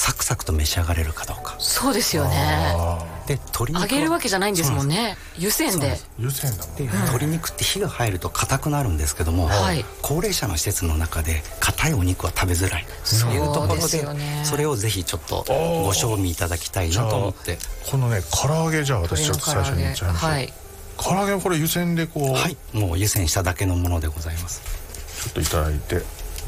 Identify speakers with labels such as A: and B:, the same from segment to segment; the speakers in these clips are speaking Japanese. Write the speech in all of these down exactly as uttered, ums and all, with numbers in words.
A: サクサクと召し上がれるかどうか。
B: そうですよね。
A: で鶏肉
B: 揚げるわけじゃないんですもんね。湯煎で。
C: 湯煎だもん
A: で、
C: ね。
A: 鶏肉って火が入ると硬くなるんですけども、
B: はい、
A: 高齢者の施設の中で硬いお肉は食べづらいというところ で,
B: そうですよね。
A: それをぜひちょっとご賞味いただきたいなと思って。
C: このね唐揚げ、じゃあ私ちょっと最初に言っちゃいましょう。はい、唐揚げはこれ湯煎でこう、
A: はい、もう湯煎しただけのものでございます。
C: ちょっといただいて、ん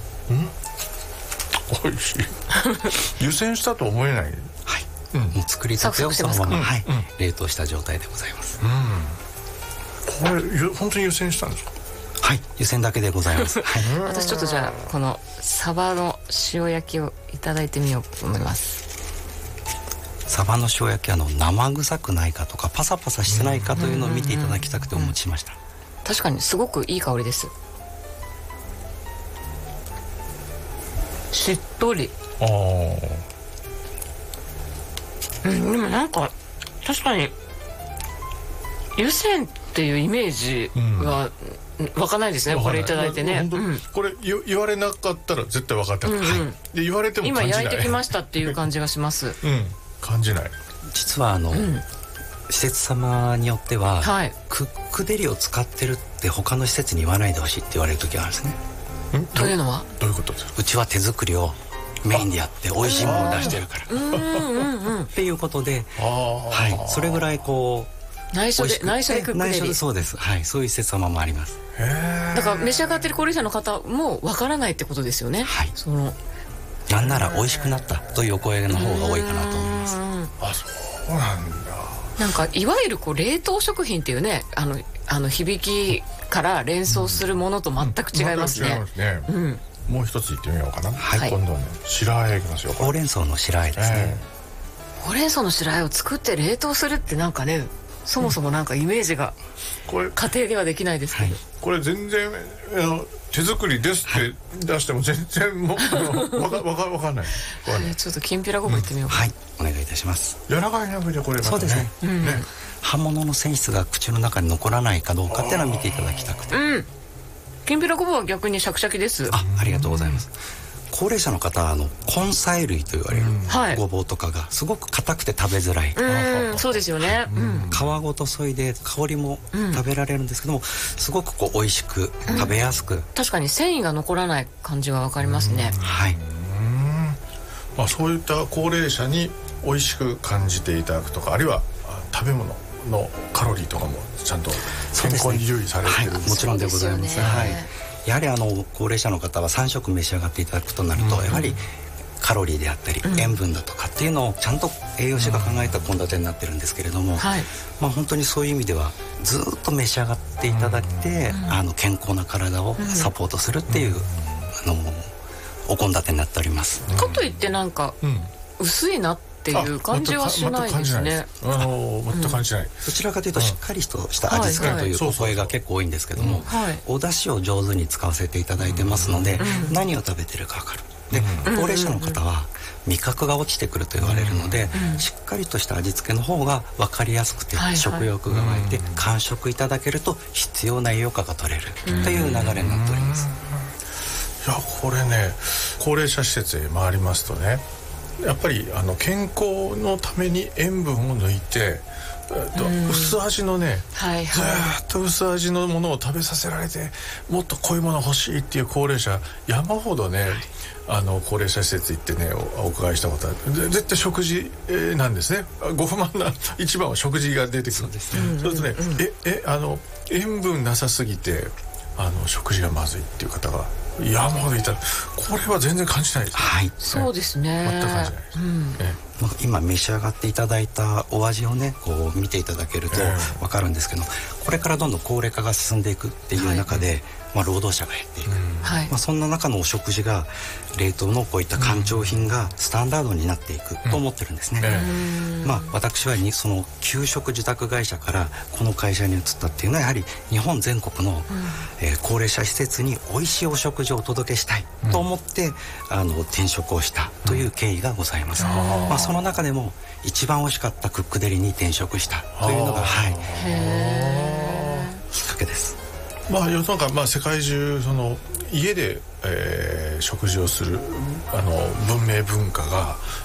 C: 美味しい湯煎したと思えない。はい、
A: うん、もう作りたてをそのまま、はい、
C: うん、
A: 冷凍した状態でございます。
C: うん、これ本当に湯煎したんですか？
A: はい、湯煎だけでございます。はい、
B: 私ちょっとじゃあこのサバの塩焼きをいただいてみようと思います。
A: サバの塩焼きはあの生臭くないかとかパサパサしてないかというのを見ていただきたくてお持ちしました。
B: 確かにすごくいい香りです。しっとり。ああ、うん、でもなんか確かに湯煎っていうイメージは湧かないですね、うん、これいただいてね、うん、
C: これ言われなかったら絶対分かった、うんうん、はい、で言われても感じない。
B: 今焼いてきましたっていう感じがします、
C: うん、感じない。
A: 実はあの、うん、施設様によっては、
B: はい、
A: クックデリを使ってるって他の施設に言わないでほしいって言われる時があるんですね。
B: というのは
C: どういうことですか？
A: うちは手作りをメインでやって美味しいものを出してるからっていうことで、はい、それぐらいこう
B: 内緒で内緒でクックデリ、
A: そうです、はい、そういう施設様もあります。
C: へ
B: だから召し上がってる高齢者の方もわからないってことですよね。
A: はい、
B: その
A: なんなら美味しくなったというお声の方が多いかなと思います。
C: あ、そうなんだ。
B: なんかいわゆるこう冷凍食品っていうね、あのあの響きから連想するものと全く違いますね。
C: うん、もう一つ言ってみようかな。はい、今度はね、白あえいきますよ。
A: ほうれん草の白あえですね。
B: えー、ほうれん草の白あえを作って冷凍するってなんかね、そもそもなんかイメージがこれ家庭ではできないですけど、はい、
C: これ全然あの手作りですって出しても全然もうわかわかわかんない。これ、
B: ね、ちょっときんぴらごぼういってみようか、
A: うん、はい、お願いいたします。
C: 柔らかいね、これこれ、ね、
A: そうですね。
B: うん、ね、
A: 葉物の繊維質が口の中に残らないかどうかっていうのを見ていただきたくて、
B: うん、きんぴらごぼうは逆にシャキシャキです。
A: あ、ありがとうございます。高齢者の方はあの根菜類と言われる、うん、ごぼうとかがすごく硬くて食べづらい、
B: うん、そうですよね、うん、
A: 皮ごと削いで香りも食べられるんですけども、うん、すごくこう美味しく食べやすく、うん、
B: 確かに繊維が残らない感じが分かりますね、
A: うん、はい、うん、
C: まあ、そういった高齢者に美味しく感じていただくとか、あるいは食べ物のカロリーとかもちゃんと健康に留意されてるんです、
A: はい、もちろんでございます。はい、やはりあの高齢者の方はさん食召し上がっていただくとなると、うん、やはりカロリーであったり、うん、塩分だとかっていうのをちゃんと栄養士が考えた献立になってるんですけれども、うん、はい、まあ、本当にそういう意味ではずっと召し上がっていただいて、うん、あの健康な体をサポートするっていう、うん、あのお献立になっております、
B: うん、かといってなんか、うん、薄いなっていう感じはしないですね。
C: 全く感じない。
A: どちらかというとしっかりとした味付けというお声が結構多いんですけども、お出汁を上手に使わせていただいてますので、うん、何を食べてるか分かる。で、うん、高齢者の方は味覚が落ちてくると言われるので、うん、しっかりとした味付けの方が分かりやすくて、はいはい、食欲が湧いて、うん、完食いただけると必要な栄養価が取れるという流れになっております。
C: いや、これね、高齢者施設へ回りますとね、やっぱりあの健康のために塩分を抜いて、えっと、薄味のね、はいはい、ずっと薄味のものを食べさせられて、もっとこういうもの欲しいっていう高齢者山ほどね、はい、あの高齢者施設行ってね お, お伺いしたことある。絶対食事、えー、なんですね。ご不満な一番は食事が出てくる。そうですね。そうするとね、ええあの塩分なさすぎてあの食事がまずいっていう方が山ほどいたら、これは全然感じないですね。
B: はい、そうですね。
C: 全く感じないです、うん、え
A: え、今召し上がっていただいたお味をね、こう見ていただけると分かるんですけど、これからどんどん高齢化が進んでいくっていう中で、はい、まあ、労働者が減っていく、うん、まあ、そんな中のお食事が冷凍のこういった干潮品がスタンダードになっていくと思ってるんですね、うん、まあ、私はにその給食受託会社からこの会社に移ったっていうのは、やはり日本全国の、うん、えー、高齢者施設に美味しいお食事をお届けしたいと思って、うん、あの転職をしたという経緯がございます、うん、まあ、その中でも一番美味しかったクックデリに転職したというのが、はい、へー、きっかけです。
C: まあ、世の中、まあ、世界中その家で、えー、食事をするあの文明文化が